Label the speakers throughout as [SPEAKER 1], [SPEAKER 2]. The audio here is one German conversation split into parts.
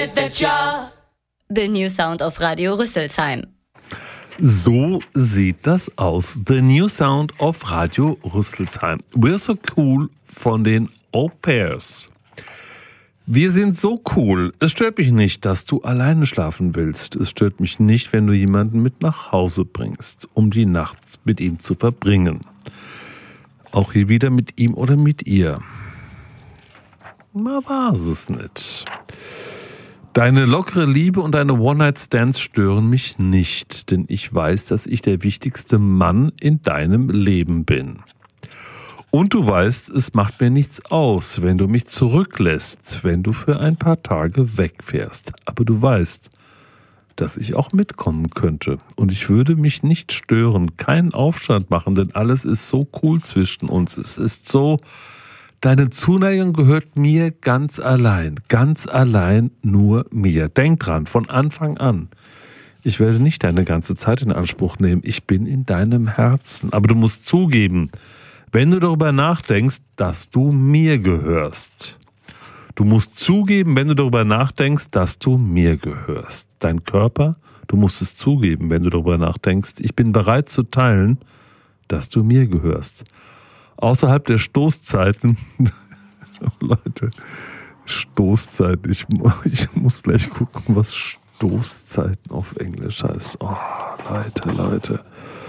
[SPEAKER 1] get the job.
[SPEAKER 2] The new sound of Radio Rüsselsheim.
[SPEAKER 3] So sieht das aus. The new sound of Radio Rüsselsheim. We're so cool von den Au Pairs. Wir sind so cool. Es stört mich nicht, dass du alleine schlafen willst. Es stört mich nicht, wenn du jemanden mit nach Hause bringst, um die Nacht mit ihm zu verbringen. Auch hier wieder mit ihm oder mit ihr. Man weiß es nicht. Deine lockere Liebe und deine One-Night-Stands stören mich nicht, denn ich weiß, dass ich der wichtigste Mann in deinem Leben bin. Und du weißt, es macht mir nichts aus, wenn du mich zurücklässt, wenn du für ein paar Tage wegfährst. Aber du weißt, dass ich auch mitkommen könnte. Und ich würde mich nicht stören, keinen Aufstand machen, denn alles ist so cool zwischen uns. Es ist so, deine Zuneigung gehört mir ganz allein nur mir. Denk dran, von Anfang an. Ich werde nicht deine ganze Zeit in Anspruch nehmen. Ich bin in deinem Herzen. Aber du musst zugeben, wenn du darüber nachdenkst, dass du mir gehörst. Du musst zugeben, wenn du darüber nachdenkst, dass du mir gehörst. Dein Körper, du musst es zugeben, wenn du darüber nachdenkst. Ich bin bereit zu teilen, dass du mir gehörst. Außerhalb der Stoßzeiten, Leute, Stoßzeiten, ich muss gleich gucken, was Stoßzeiten auf Englisch heißt. Oh, Leute.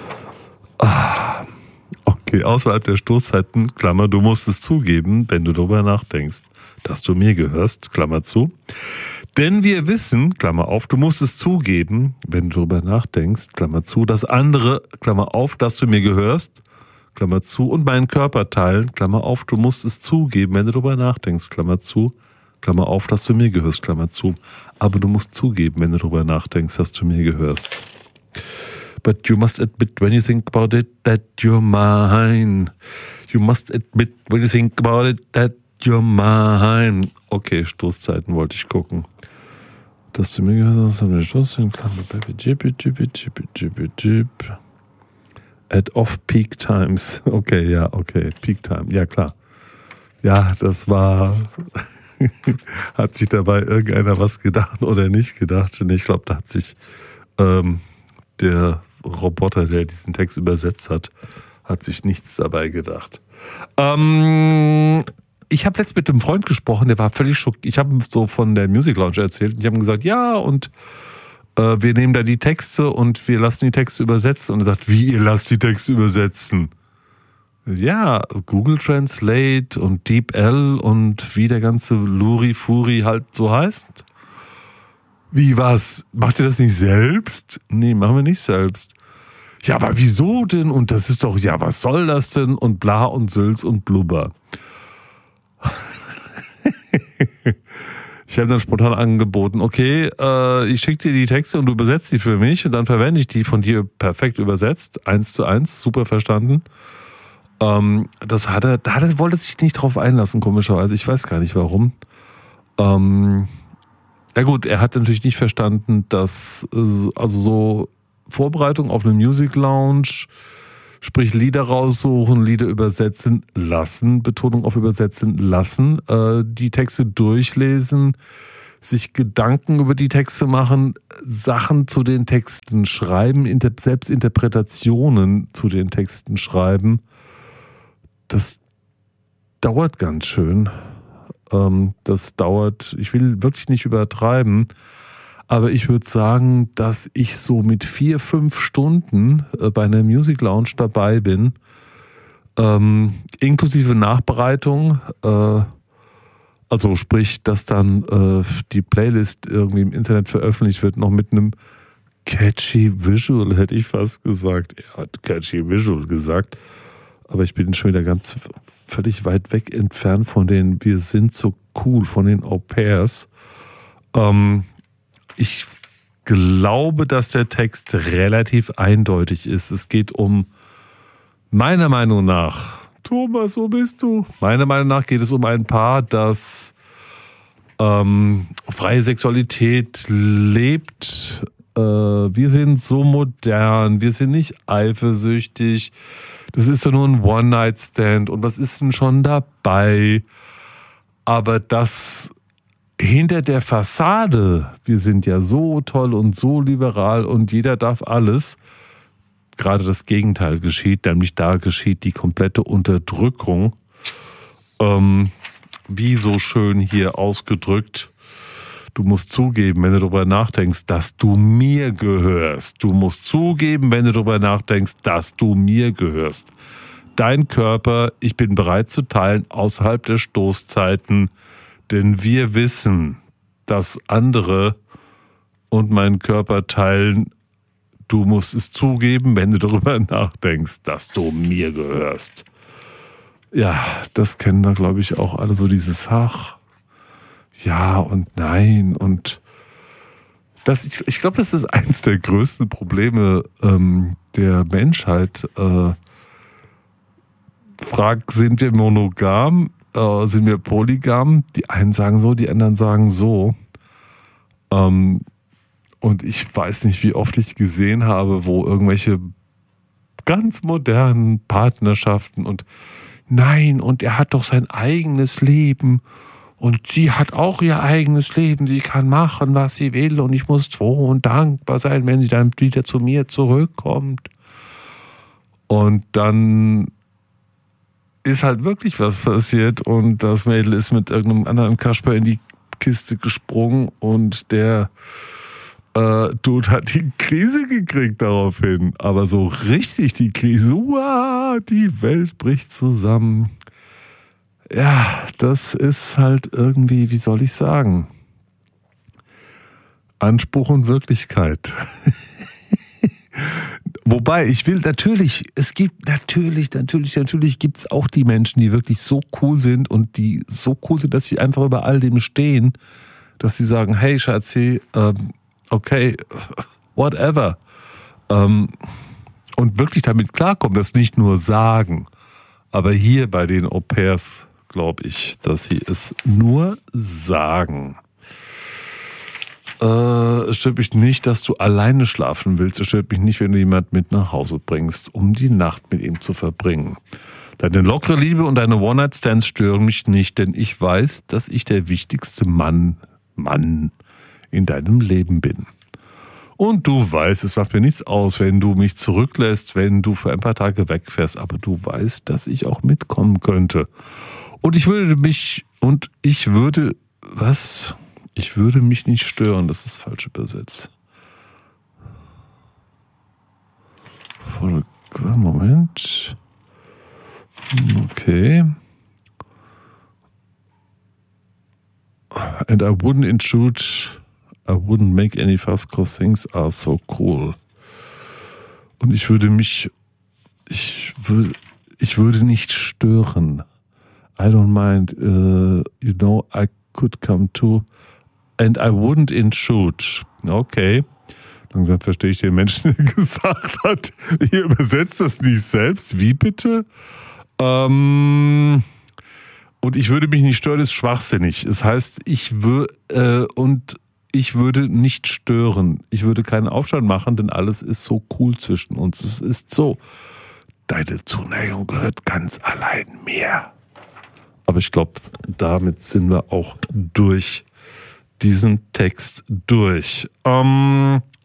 [SPEAKER 3] Okay, außerhalb der Stoßzeiten, Klammer, du musst es zugeben, wenn du darüber nachdenkst, dass du mir gehörst, Klammer zu. Denn wir wissen, Klammer auf, du musst es zugeben, wenn du darüber nachdenkst, Klammer zu, dass andere, Klammer auf, dass du mir gehörst, Klammer zu, und meinen Körper teilen, Klammer auf, du musst es zugeben, wenn du darüber nachdenkst, Klammer zu, Klammer auf, dass du mir gehörst, Klammer zu. Aber du musst zugeben, wenn du darüber nachdenkst, dass du mir gehörst. But you must admit when you think about it that you're mine. You must admit when you think about it that you're mine. Okay, Stoßzeiten wollte ich gucken. Dass du mir gehört hast, haben wir Stoßzeiten. At off-peak times. Okay, Peak time, ja klar. Ja, das war... Hat sich dabei irgendeiner was gedacht oder nicht gedacht? Und ich glaube, da hat sich der Roboter, der diesen Text übersetzt hat sich nichts dabei gedacht. Ich habe letztens mit einem Freund gesprochen, der war völlig schockiert. Ich habe so von der Music Lounge erzählt und ich habe ihm gesagt, ja, und wir nehmen da die Texte und wir lassen die Texte übersetzen. Und er sagt, wie, ihr lasst die Texte übersetzen? Ja, Google Translate und DeepL und wie der ganze Luri-Furi halt so heißt. Wie, was? Macht ihr das nicht selbst? Nee, machen wir nicht selbst. Ja, aber wieso denn? Und das ist doch, ja, was soll das denn? Und bla und Sülz und Blubber. Ich habe dann spontan angeboten, okay, ich schicke dir die Texte und du übersetzt die für mich und dann verwende ich die von dir perfekt übersetzt, 1:1, super verstanden. Das wollte sich nicht drauf einlassen, komischerweise. Ich weiß gar nicht warum. Ja gut, er hat natürlich nicht verstanden, dass also so Vorbereitung auf eine Music Lounge, sprich Lieder raussuchen, Lieder übersetzen lassen, Betonung auf übersetzen lassen, die Texte durchlesen, sich Gedanken über die Texte machen, Sachen zu den Texten schreiben, selbst Interpretationen zu den Texten schreiben. Das dauert ganz schön. Das dauert, ich will wirklich nicht übertreiben, aber ich würde sagen, dass ich so mit 4-5 Stunden bei einer Music Lounge dabei bin, inklusive Nachbereitung, also sprich, dass dann die Playlist irgendwie im Internet veröffentlicht wird, noch mit einem catchy Visual, hätte ich fast gesagt. Er hat catchy Visual gesagt, aber ich bin schon wieder völlig weit weg entfernt von den wir sind so cool, von den Au Pairs. Ich glaube, dass der Text relativ eindeutig ist. Es geht meiner Meinung nach, Thomas, wo bist du? Meiner Meinung nach geht es um ein Paar, das freie Sexualität lebt. Wir sind so modern, wir sind nicht eifersüchtig. Das ist ja nur ein One-Night-Stand und was ist denn schon dabei? Aber das hinter der Fassade, wir sind ja so toll und so liberal und jeder darf alles, gerade das Gegenteil geschieht, nämlich da geschieht die komplette Unterdrückung. Wie so schön hier ausgedrückt, du musst zugeben, wenn du darüber nachdenkst, dass du mir gehörst. Du musst zugeben, wenn du darüber nachdenkst, dass du mir gehörst. Dein Körper, ich bin bereit zu teilen, außerhalb der Stoßzeiten, denn wir wissen, dass andere und meinen Körper teilen. Du musst es zugeben, wenn du darüber nachdenkst, dass du mir gehörst. Ja, das kennen wir, glaube ich, auch alle, so dieses ja und nein. Und ich glaube, das ist eines der größten Probleme der Menschheit. Frag, sind wir monogam? Sind wir polygam? Die einen sagen so, die anderen sagen so. Und ich weiß nicht, wie oft ich gesehen habe, wo irgendwelche ganz modernen Partnerschaften und nein, und er hat doch sein eigenes Leben und sie hat auch ihr eigenes Leben. Sie kann machen, was sie will und ich muss froh und dankbar sein, wenn sie dann wieder zu mir zurückkommt. Und dann ist halt wirklich was passiert und das Mädel ist mit irgendeinem anderen Kasper in die Kiste gesprungen und der Dude hat die Krise gekriegt daraufhin. Aber so richtig die Krise, die Welt bricht zusammen. Ja, das ist halt irgendwie, wie soll ich sagen, Anspruch und Wirklichkeit. Wobei, ich will natürlich, es gibt natürlich gibt es auch die Menschen, die wirklich so cool sind und die so cool sind, dass sie einfach über all dem stehen, dass sie sagen, hey Schatzi, okay, whatever. Und wirklich damit klarkommen, das nicht nur sagen. Aber hier bei den Au-pairs glaube ich, dass sie es nur sagen. Es stört mich nicht, dass du alleine schlafen willst. Es stört mich nicht, wenn du jemanden mit nach Hause bringst, um die Nacht mit ihm zu verbringen. Deine lockere Liebe und deine One-Night-Stands stören mich nicht, denn ich weiß, dass ich der wichtigste Mann in deinem Leben bin. Und du weißt, es macht mir nichts aus, wenn du mich zurücklässt, wenn du für ein paar Tage wegfährst, aber du weißt, dass ich auch mitkommen könnte. Und ich würde mich nicht stören, das ist falsch übersetzt. Moment. Okay. And I wouldn't make any fuss cause things are so cool. Und ich würde nicht stören. I don't mind, I could come too. And I wouldn't intrude. Okay. Langsam verstehe ich den Menschen, der gesagt hat, ihr übersetzt das nicht selbst. Wie bitte? Und ich würde mich nicht stören, ist schwachsinnig. Das heißt, ich würde nicht stören. Ich würde keinen Aufstand machen, denn alles ist so cool zwischen uns. Es ist so, deine Zuneigung gehört ganz allein mir. Aber ich glaube, damit sind wir auch durch diesen Text durch.